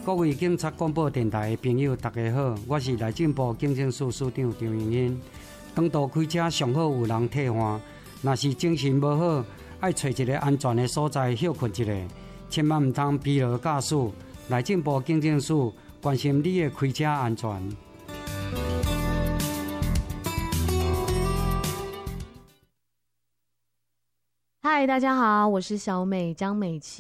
各位警察广播电台的朋友，大家好，我是内政部警政署署长张荣英。长途开车上好有人替换，若是精神无好，爱找一个安全的所在休困一下，千万唔通疲劳驾驶。内政部警政署关心你的开车安全。 嗨，大家好，我是小美张美琪。